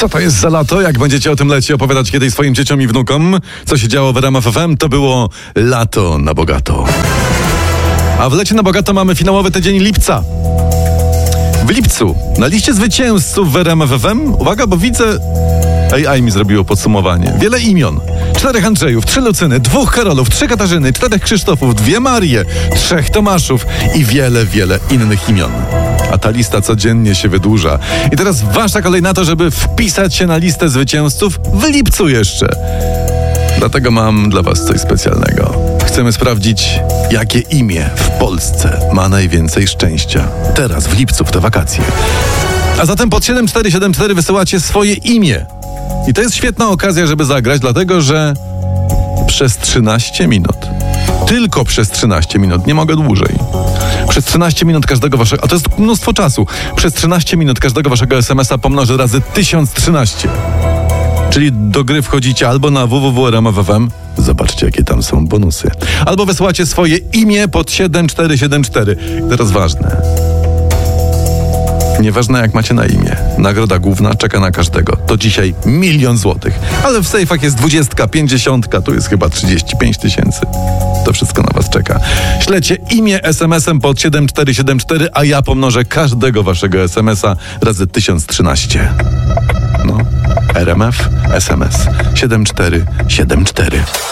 Co to jest za lato? Jak będziecie o tym lecie opowiadać kiedyś swoim dzieciom i wnukom? Co się działo w RMF FM? To było lato na bogato. A w lecie na bogato mamy finałowy tydzień lipca. W lipcu na liście zwycięzców w RMF FM, uwaga, bo widzę, AI mi zrobiło podsumowanie. Wiele imion. 4 Andrzejów, 3 Lucyny, 2 Karolów, 3 Katarzyny, 4 Krzysztofów, 2 Marie, 3 Tomaszów i wiele, wiele innych imion. A ta lista codziennie się wydłuża. I teraz wasza kolej na to, żeby wpisać się na listę zwycięzców w lipcu jeszcze. Dlatego mam dla was coś specjalnego. Chcemy sprawdzić, jakie imię w Polsce ma najwięcej szczęścia. Teraz, w lipcu, w te wakacje. A zatem pod 7474 wysyłacie swoje imię. I to jest świetna okazja, żeby zagrać, dlatego że przez 13 minut, tylko przez 13 minut, nie mogę dłużej. Przez 13 minut każdego waszego, a to jest mnóstwo czasu, przez 13 minut każdego waszego SMS-a pomnożę razy 1013. Czyli do gry wchodzicie albo na www.rmf.fm, zobaczcie jakie tam są bonusy, albo wysyłacie swoje imię pod 7474. I teraz ważne. Nieważne jak macie na imię. Nagroda główna czeka na każdego. To dzisiaj 1 000 000 złotych. Ale w sejfach jest 20, 50, tu jest chyba 35 000. To wszystko na was czeka. Ślecie imię SMS-em pod 7474, a ja pomnożę każdego waszego SMS-a razy 1013. No, RMF SMS 7474.